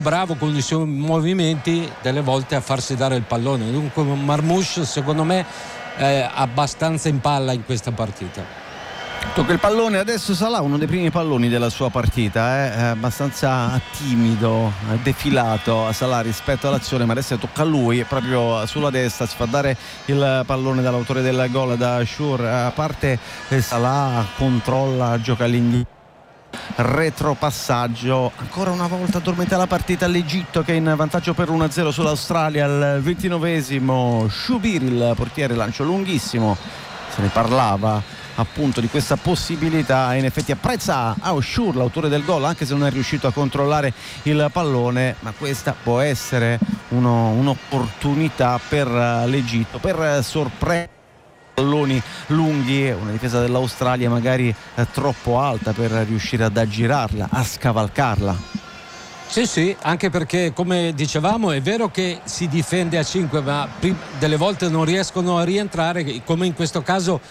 bravo con i suoi movimenti delle volte a farsi dare il pallone. Dunque Marmoush secondo me è abbastanza in palla in questa partita. Tocca il pallone adesso Salah, uno dei primi palloni della sua partita, è abbastanza timido, defilato a Salah rispetto all'azione, ma adesso tocca a lui, proprio sulla destra si fa dare il pallone dall'autore del gol, da Ashour. A parte Salah controlla, gioca all'indietro, retropassaggio, ancora una volta addormenta la partita l'Egitto, che è in vantaggio per 1-0 sull'Australia al 29esimo. Shubir il portiere, lancio lunghissimo, se ne parlava appunto di questa possibilità, e in effetti apprezza Ashour, l'autore del gol, anche se non è riuscito a controllare il pallone, ma questa può essere un'opportunità per l'Egitto per sorprendere palloni lunghi, una difesa dell'Australia magari troppo alta per riuscire ad aggirarla, a scavalcarla. Sì, anche perché come dicevamo è vero che si difende a 5, ma delle volte non riescono a rientrare, come in questo caso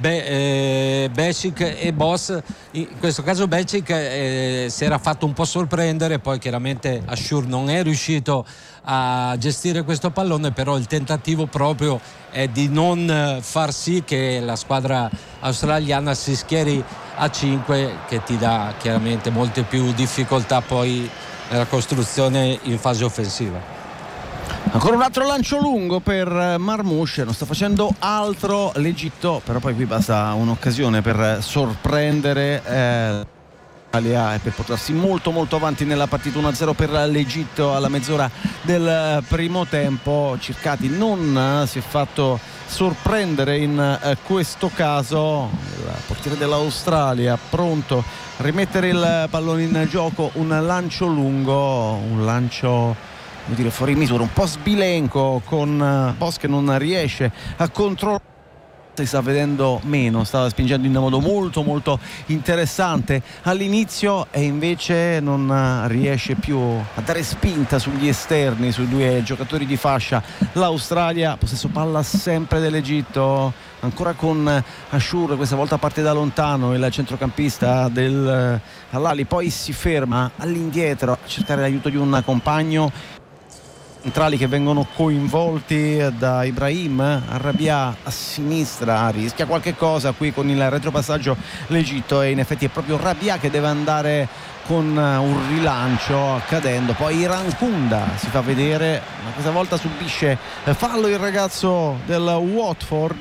Becic e Boss. In questo caso Becic si era fatto un po' sorprendere, poi chiaramente Ashour non è riuscito a gestire questo pallone, però il tentativo proprio è di non far sì che la squadra australiana si schieri a 5, che ti dà chiaramente molte più difficoltà poi nella costruzione in fase offensiva. Ancora un altro lancio lungo per Marmoush, non sta facendo altro l'Egitto, però poi qui basta un'occasione per sorprendere l'Italia e per portarsi molto avanti nella partita. 1-0 per l'Egitto alla mezz'ora del primo tempo. Circati non si è fatto sorprendere in questo caso, il portiere dell'Australia pronto a rimettere il pallone in gioco. Un lancio lungo, un lancio fuori misura, un po' sbilenco, con Boss che non riesce a controllare, si sta vedendo meno, stava spingendo in modo molto interessante all'inizio, e invece non riesce più a dare spinta sugli esterni, sui due giocatori di fascia. L'Australia, possesso palla sempre dell'Egitto, ancora con Ashour, questa volta parte da lontano il centrocampista del Al-Ahly, poi si ferma all'indietro a cercare l'aiuto di un compagno. Centrali che vengono coinvolti da Ibrahim, Rabia a sinistra, rischia qualche cosa qui con il retropassaggio l'Egitto, e in effetti è proprio Rabia che deve andare con un rilancio cadendo. Poi Irankunda si fa vedere, ma questa volta subisce fallo il ragazzo del Watford,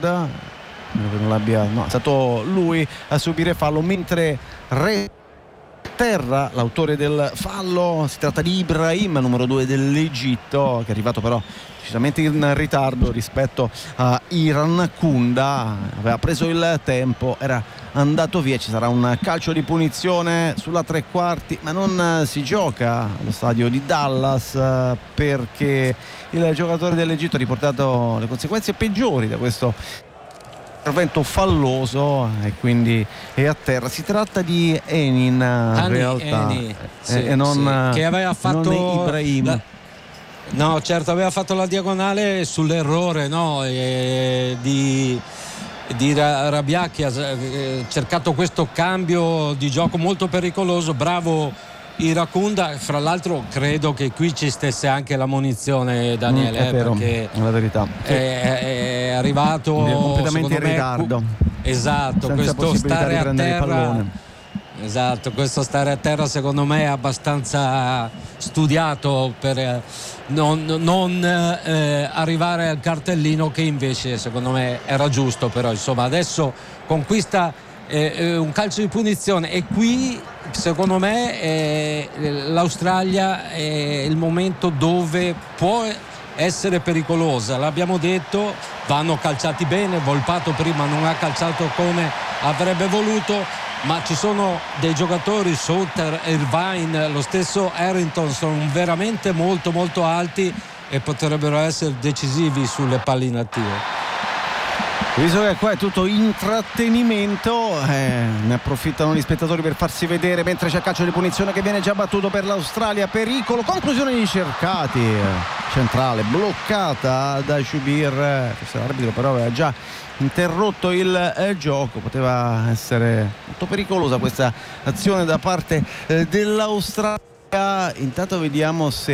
è stato lui a subire fallo, mentre terra l'autore del fallo. Si tratta di Ibrahim, numero 2 dell'Egitto, che è arrivato però decisamente in ritardo rispetto a Irankunda, aveva preso il tempo, era andato via. Ci sarà un calcio di punizione sulla tre quarti, ma non si gioca allo stadio di Dallas, perché il giocatore dell'Egitto ha riportato le conseguenze peggiori da questo intervento falloso, e quindi è a terra. Si tratta di Enin in realtà, sì, e non, che aveva fatto non Ibrahim. No, certo, aveva fatto la diagonale sull'errore di Rabia, che ha cercato questo cambio di gioco molto pericoloso. Bravo Irankunda. Fra l'altro credo che qui ci stesse anche la munizione, Daniele, è vero, perché è la verità, è arrivato completamente in ritardo, esatto, senza questo stare a terra, esatto, questo stare a terra secondo me è abbastanza studiato per non arrivare al cartellino, che invece secondo me era giusto. Però insomma adesso conquista un calcio di punizione, e qui secondo me l'Australia è il momento dove può essere pericolosa. L'abbiamo detto, vanno calciati bene, Volpato prima non ha calciato come avrebbe voluto, ma ci sono dei giocatori, Souter, Irvine, lo stesso Harrington, sono veramente molto alti e potrebbero essere decisivi sulle palle inattive. Visto che qua è tutto intrattenimento, ne approfittano gli spettatori per farsi vedere, mentre c'è calcio di punizione che viene già battuto per l'Australia. Pericolo, conclusione di Cercati, centrale bloccata da Shubir, forse l'arbitro però aveva già interrotto il gioco. Poteva essere molto pericolosa questa azione da parte dell'Australia. Intanto vediamo se